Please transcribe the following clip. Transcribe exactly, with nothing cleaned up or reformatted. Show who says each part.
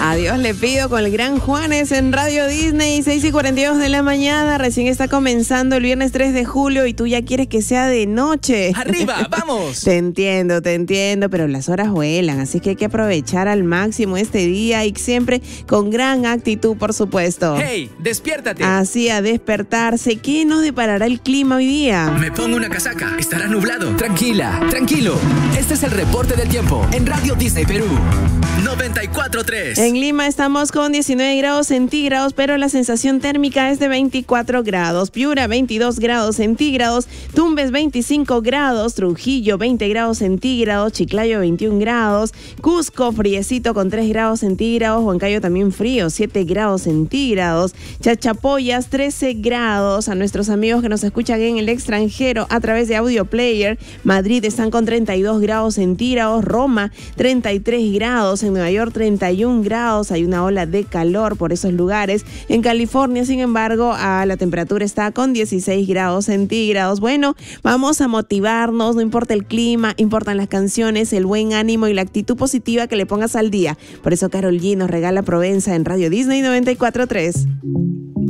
Speaker 1: Adiós le pido con el gran Juanes en Radio Disney, seis y cuarenta y dos de la mañana. Recién está comenzando el viernes tres de julio y tú ya quieres que sea de noche.
Speaker 2: ¡Arriba, vamos!
Speaker 1: Te entiendo, te entiendo, pero las horas vuelan, así que hay que aprovechar al máximo este día y siempre con gran actitud, por supuesto.
Speaker 2: ¡Hey, despiértate!
Speaker 1: Así a despertarse. ¿Qué nos deparará el clima hoy día?
Speaker 2: Me pongo una casaca, estará nublado. Tranquila, tranquilo. Este es el reporte del tiempo en Radio Disney Perú. noventa y cuatro punto tres.
Speaker 1: En Lima estamos con diecinueve grados centígrados, pero la sensación térmica es de veinticuatro grados. Piura, veintidós grados centígrados. Tumbes, veinticinco grados. Trujillo, veinte grados centígrados. Chiclayo, veintiún grados. Cusco, friecito con tres grados centígrados. Huancayo también frío, siete grados centígrados. Chachapoyas, trece grados. A nuestros amigos que nos escuchan en el extranjero a través de Audio Player, Madrid están con treinta y dos grados centígrados. Roma, treinta y tres grados. En Nueva York, treinta y un grados. Hay una ola de calor por esos lugares. En California, sin embargo, a la temperatura está con dieciséis grados centígrados. Bueno, vamos a motivarnos, no importa el clima, importan las canciones, el buen ánimo y la actitud positiva que le pongas al día. Por eso Karol G nos regala Provenza en Radio Disney noventa y cuatro punto tres.